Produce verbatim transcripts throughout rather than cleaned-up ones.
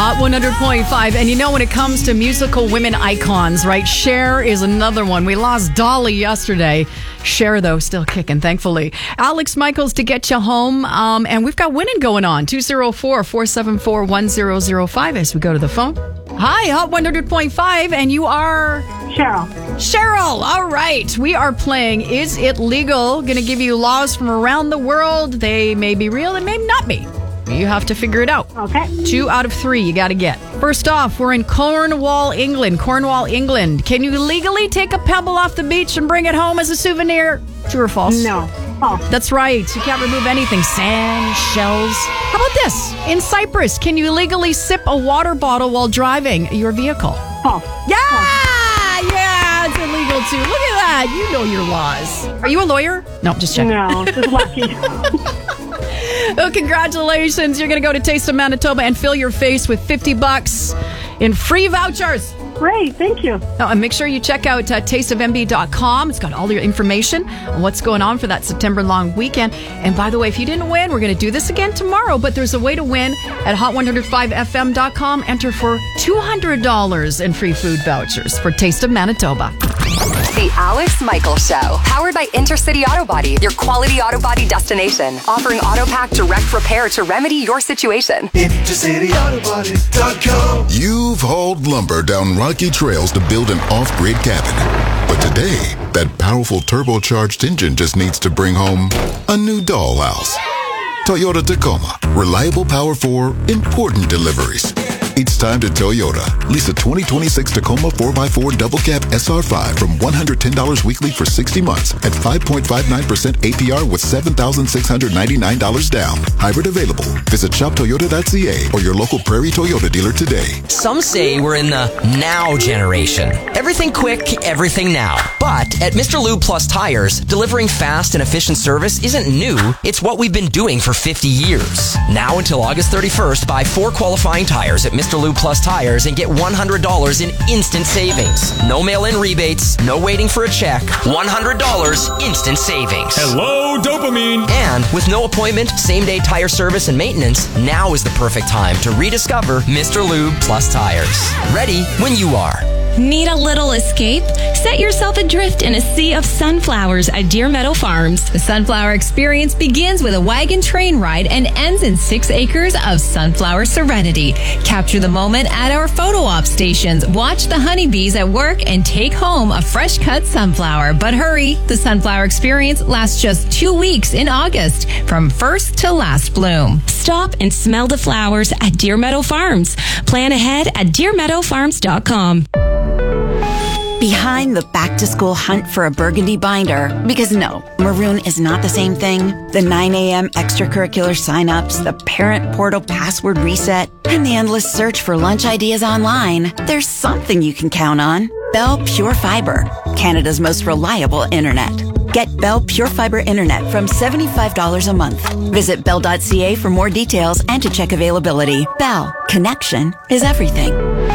Hot one hundred point five. And you know, when it comes to musical women icons, right? Cher is another one. We lost Dolly yesterday. Cher, though, still kicking, thankfully. Alex Michaels to get you home. Um, and we've got winning going on. two oh four, four seven four, one oh oh five as we go to the phone. Hi, Hot one hundred point five. And you are... Cheryl. Cheryl, all right. We are playing Is It Legal? Going to give you laws from around the world. They may be real, they may not be. You have to figure it out. Okay. Two out of three you got to get. First off, we're in Cornwall, England. Cornwall, England. Can you legally take a pebble off the beach and bring it home as a souvenir? True or false? No. False. That's right. You can't remove anything. Sand, shells. How about this? In Cyprus, can you legally sip a water bottle while driving your vehicle? False. Yeah! Yeah, it's illegal too. Look at that. You know your laws. Are you a lawyer? No, just checking. No, just lucky. Well, congratulations. You're going to go to Taste of Manitoba and fill your face with fifty bucks in free vouchers. Great, thank you. Oh, and make sure you check out uh, taste of m b dot com. It's got all your information on what's going on for that September long weekend. And by the way, if you didn't win, we're going to do this again tomorrow, but there's a way to win at hot one oh five f m dot com. Enter for two hundred dollars in free food vouchers for Taste of Manitoba. The Alex Michaels Show, powered by Intercity Auto Body, your quality auto body destination, offering AutoPack direct repair to remedy your situation. Intercity Auto Body dot com. You've hauled lumber down rocky trails to build an off-grid cabin. But today, that powerful turbocharged engine just needs to bring home a new dollhouse. Toyota Tacoma. Reliable power for important deliveries. It's time to Toyota. Lease a twenty twenty-six Tacoma four by four Double Cab S R five from one hundred ten dollars weekly for sixty months at five point five nine percent A P R with seven thousand six hundred ninety-nine dollars down. Hybrid available. Visit shop toyota dot c a or your local Prairie Toyota dealer today. Some say we're in the now generation. Everything quick, everything now. But at Mister Lube Plus Tires, delivering fast and efficient service isn't new. It's what we've been doing for fifty years. Now until August thirty-first, buy four qualifying tires at Mister Lube Plus Tires and get one hundred dollars in instant savings. No mail-in rebates, no waiting for a check. one hundred dollars instant savings. Hello, dopamine. And with no appointment, same-day tire service and maintenance, now is the perfect time to rediscover Mister Lube Plus Tires. Ready when you are. Need a little escape? Set yourself adrift in a sea of sunflowers at Deer Meadow Farms. The sunflower experience begins with a wagon train ride and ends in six acres of sunflower serenity. Capture the moment at our photo op stations. Watch the honeybees at work and take home a fresh cut sunflower. But hurry, the sunflower experience lasts just two weeks in August, from first to last bloom. Stop and smell the flowers at Deer Meadow Farms. Plan ahead at deer meadow farms dot com. Behind the back-to-school hunt for a burgundy binder, because no, maroon is not the same thing. The nine a.m. extracurricular signups, the parent portal password reset, and the endless search for lunch ideas online. There's something you can count on. Bell Pure Fiber, Canada's most reliable internet. Get Bell Pure Fiber Internet from seventy-five dollars a month. Visit bell dot c a for more details and to check availability. Bell, connection is everything.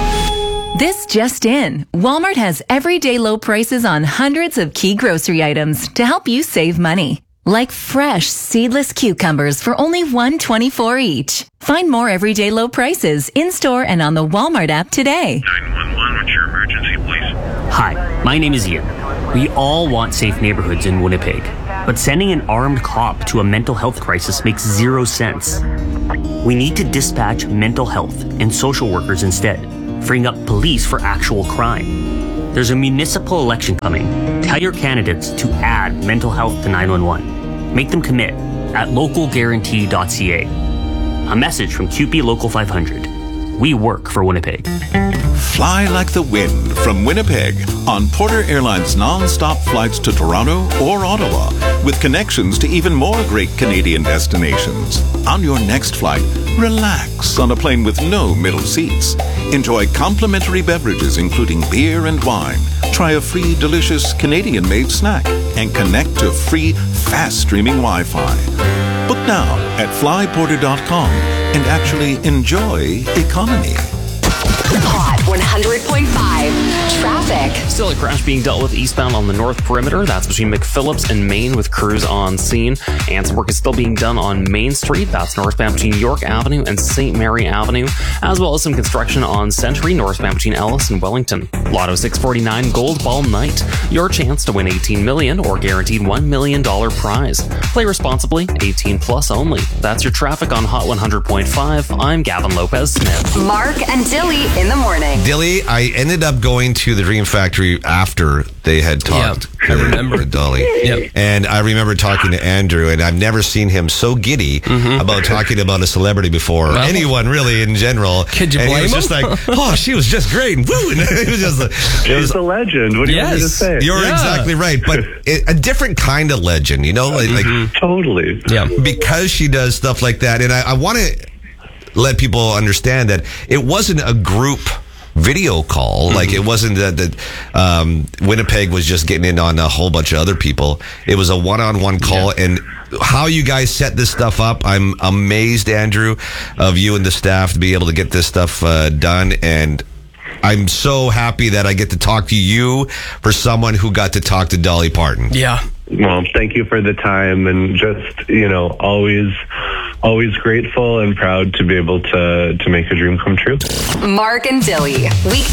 This just in. Walmart has everyday low prices on hundreds of key grocery items to help you save money. Like fresh, seedless cucumbers for only one dollar and twenty-four cents each. Find more everyday low prices in-store and on the Walmart app today. nine one one, what's your emergency, please? Hi, my name is Ian. We all want safe neighborhoods in Winnipeg, but sending an armed cop to a mental health crisis makes zero sense. We need to dispatch mental health and social workers instead, freeing up police for actual crime. There's a municipal election coming. Tell your candidates to add mental health to nine one one. Make them commit at local guarantee dot c a. A message from Q P Local five hundred. We work for Winnipeg. Fly like the wind from Winnipeg on Porter Airlines non-stop flights to Toronto or Ottawa with connections to even more great Canadian destinations. On your next flight, relax on a plane with no middle seats. Enjoy complimentary beverages including beer and wine. Try a free, delicious Canadian-made snack and connect to free, fast-streaming Wi-Fi. Book now at fly porter dot com and actually enjoy economy. Hot one hundred point five. Traffic. Still a crash being dealt with eastbound on the North Perimeter. That's between McPhillips and Main with crews on scene. And some work is still being done on Main Street. That's northbound between York Avenue and Saint Mary Avenue, as well as some construction on Century northbound between Ellis and Wellington. Lotto six forty-nine Gold Ball Night. Your chance to win eighteen million dollars or guaranteed one million dollars prize. Play responsibly, eighteen plus only. That's your traffic on Hot one hundred point five. I'm Gavin Lopez Smith. Mark and Dilly in the morning. Dilly, I ended up going to the Dream Factory after they had talked. Yeah, I remember. With Dolly. Yep. And I remember talking to Andrew, and I've never seen him so giddy Mhm. about talking about a celebrity before. Well, anyone, really, in general. Could you and blame he was him? just like, oh, she was just great. And woo! And it was just, it was She's a legend. What do you want me to say? You're Yeah. exactly right. But it, a different kind of legend, you know? Like, like Totally. Yeah. because she does stuff like that. And I, I want to let people understand that it wasn't a group video call. Mm-hmm. Like it wasn't that, that um, Winnipeg was just getting in on a whole bunch of other people. It was a one-on-one call. Yeah. And how you guys set this stuff up, I'm amazed, Andrew, of you and the staff to be able to get this stuff uh, done. And I'm so happy that I get to talk to you for someone who got to talk to Dolly Parton. Yeah. Well, thank you for the time, and just, you know, always, always grateful and proud to be able to, to make a dream come true. Mark and Dilly. Weekday